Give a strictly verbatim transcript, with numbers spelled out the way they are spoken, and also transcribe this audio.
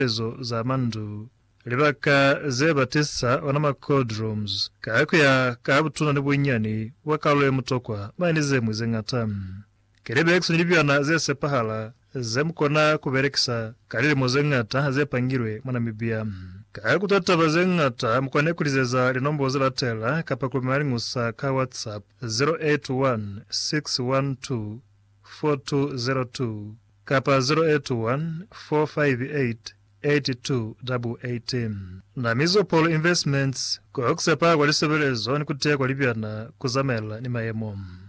ezo za mandu libaka zebatisa wanama codrooms kakuya kabutuna ne bwenyani wakalwe mutokwa manize mwizengata kerebe ekso nibyana zese pahala zemkona kuberekisa kalile mozengata zepangirwe mwana mibia kakutata bazengata mkone kulizeza linombo zilatela kapakumari ngusa ka WhatsApp zero eight one six one two four two zero two kapa zero eight one four five eight eight two eight eight na Mizopol Investments kwa kusepa kwa lisobelezo ni kutea kwa libyana kuzamela ni mayemo.